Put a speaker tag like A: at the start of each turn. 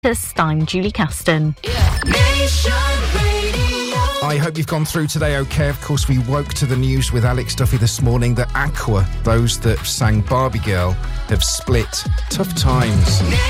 A: I'm Julie Caston.
B: I hope you've gone through today okay. Of course, we woke to the news with Alex Duffy this morning that Aqua, those that sang Barbie Girl, have split. Tough times.